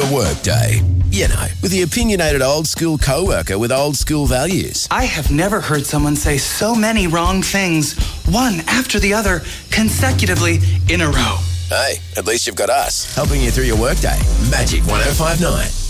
The Workday. You know, with the opinionated old school co-worker with old school values. I have never heard someone say so many wrong things, one after the other, consecutively in a row. Hey, at least you've got us, helping you through your workday. Magic 105.9.